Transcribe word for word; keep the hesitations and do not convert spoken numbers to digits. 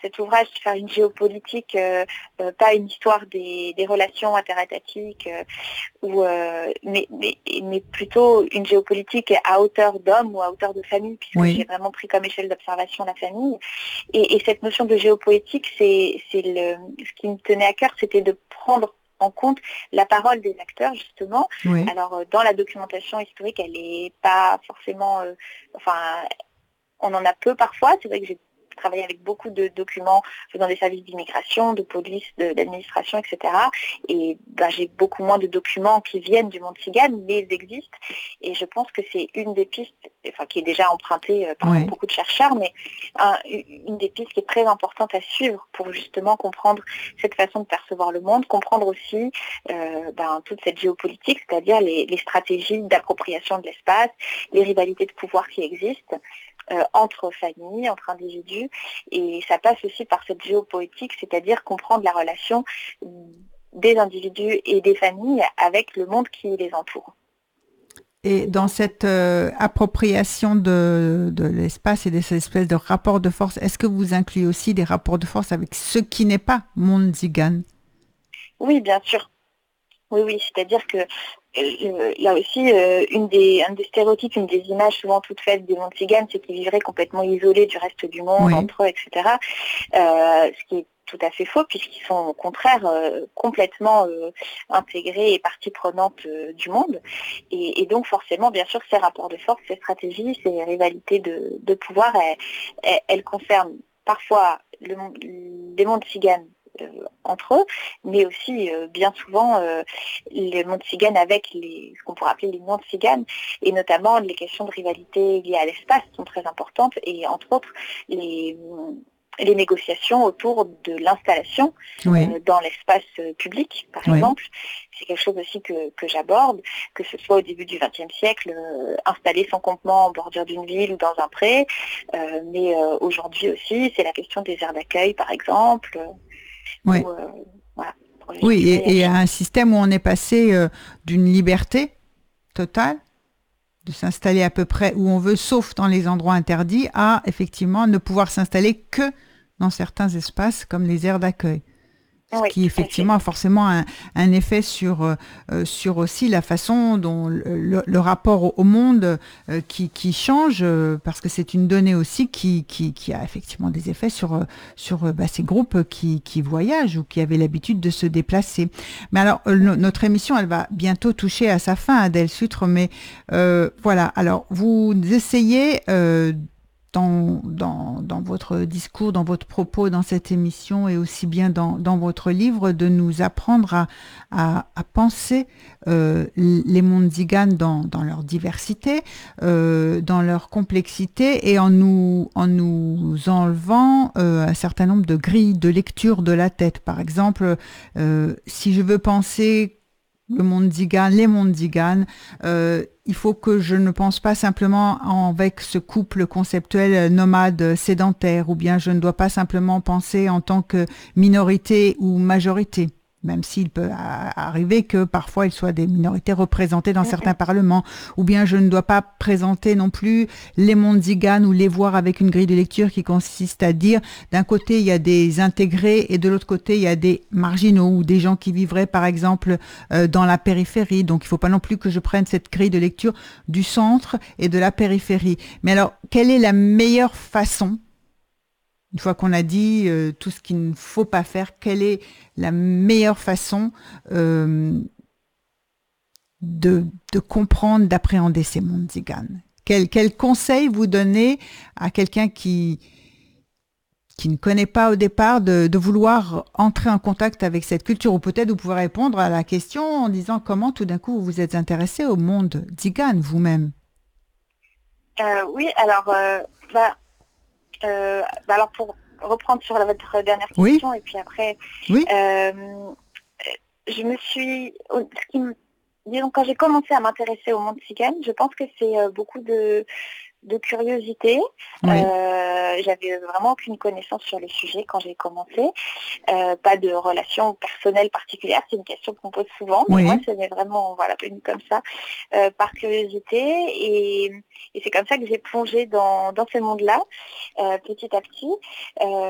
cet ouvrage, faire une géopolitique, euh, euh, pas une histoire des, des relations interétatiques, euh, ou, euh, mais, mais, mais plutôt une géopolitique à hauteur d'homme ou à hauteur de famille, puisque j'ai Oui. vraiment pris comme échelle d'observation la famille. Et, et cette notion de géopoétique, c'est, c'est le, ce qui me tenait à cœur, c'était de prendre en compte la parole des acteurs, justement. Oui. Alors, euh, dans la documentation historique, elle n'est pas forcément... Euh, enfin, on en a peu parfois. C'est vrai que j'ai travaillé avec beaucoup de documents dans des services d'immigration, de police, de, d'administration, et cetera. Et ben, j'ai beaucoup moins de documents qui viennent du monde tzigane, mais ils existent. Et je pense que c'est une des pistes, enfin qui est déjà empruntée par Oui. beaucoup de chercheurs, mais un, une des pistes qui est très importante à suivre pour justement comprendre cette façon de percevoir le monde, comprendre aussi euh, ben, toute cette géopolitique, c'est-à-dire les, les stratégies d'appropriation de l'espace, les rivalités de pouvoir qui existent. Euh, entre familles, entre individus, et ça passe aussi par cette géopoétique, c'est-à-dire comprendre la relation des individus et des familles avec le monde qui les entoure. Et dans cette euh, appropriation de, de l'espace et de cette espèce de rapport de force, est-ce que vous incluez aussi des rapports de force avec ce qui n'est pas monde tzigane? Oui, bien sûr. Oui, oui, c'est-à-dire que euh, là aussi, euh, une des, un des stéréotypes, une des images souvent toutes faites des mondes tziganes, c'est qu'ils vivraient complètement isolés du reste du monde, Oui. entre eux, et cetera. Euh, ce qui est tout à fait faux, puisqu'ils sont au contraire euh, complètement euh, intégrés et partie prenante euh, du monde. Et, et donc forcément, bien sûr, ces rapports de force, ces stratégies, ces rivalités de, de pouvoir, elles, elles, elles concernent parfois le, les mondes tziganes Euh, entre eux, mais aussi euh, bien souvent euh, les mondes tziganes avec les, ce qu'on pourrait appeler les non-tziganes, et notamment les questions de rivalité liées à l'espace sont très importantes, et entre autres les, les négociations autour de l'installation Oui. euh, dans l'espace public, par Oui. exemple. C'est quelque chose aussi que, que j'aborde, que ce soit au début du vingtième siècle, euh, installer son campement en bordure d'une ville ou dans un pré, euh, mais euh, aujourd'hui aussi, c'est la question des aires d'accueil, par exemple. Oui. Ou, euh, voilà, pour Oui, légitimer. et, et un système où on est passé euh, d'une liberté totale, de s'installer à peu près où on veut, sauf dans les endroits interdits, à effectivement ne pouvoir s'installer que dans certains espaces comme les aires d'accueil. Ce Oui, qui tout à fait. effectivement a forcément un, un effet sur, euh, sur aussi la façon dont le, le, le rapport au, au monde euh, qui, qui change, euh, parce que c'est une donnée aussi qui, qui, qui a effectivement des effets sur, euh, sur euh, bah, ces groupes qui, qui voyagent ou qui avaient l'habitude de se déplacer. Mais alors, euh, no- notre émission, elle va bientôt toucher à sa fin, Adèle Sutre, mais euh, voilà, alors vous essayez... Euh, dans, dans, dans votre discours, dans votre propos, dans cette émission et aussi bien dans, dans votre livre, de nous apprendre à, à, à penser euh, les mondes tziganes dans, dans leur diversité, euh, dans leur complexité et en nous, en nous enlevant euh, un certain nombre de grilles de lecture de la tête. Par exemple, euh, si je veux penser le monde tzigane, les mondes tziganes, euh, il faut que je ne pense pas simplement en- avec ce couple conceptuel nomade sédentaire, ou bien je ne dois pas simplement penser en tant que minorité ou majorité, même s'il peut a- arriver que parfois il soit des minorités représentées dans Mm, certains mm. parlements, ou bien je ne dois pas présenter non plus les mondes tziganes ou les voir avec une grille de lecture qui consiste à dire d'un côté il y a des intégrés et de l'autre côté il y a des marginaux ou des gens qui vivraient par exemple euh, dans la périphérie. Donc il ne faut pas non plus que je prenne cette grille de lecture du centre et de la périphérie. Mais alors, quelle est la meilleure façon, une fois qu'on a dit euh, tout ce qu'il ne faut pas faire, quelle est la meilleure façon euh, de, de comprendre, d'appréhender ces mondes tziganes? Quel, quel conseil vous donnez à quelqu'un qui, qui ne connaît pas au départ de, de vouloir entrer en contact avec cette culture? Ou peut-être vous pouvez répondre à la question en disant comment tout d'un coup vous vous êtes intéressé au monde tzigane vous-même. Euh, oui, alors, euh, bah, euh, bah, alors pour reprendre sur la- votre dernière Oui, question, et puis après, oui, euh, je me suis, au- ce qui me- disons, quand j'ai commencé à m'intéresser au monde tzigane, je pense que c'est euh, beaucoup de de curiosité. oui. Euh, j'avais vraiment aucune connaissance sur le sujet quand j'ai commencé. Euh, pas de relation personnelle particulière, c'est une question qu'on pose souvent, mais moi, Oui, ça m'est vraiment voilà, venu comme ça, euh, par curiosité. Et, et c'est comme ça que j'ai plongé dans, dans ce monde-là, euh, petit à petit. Euh,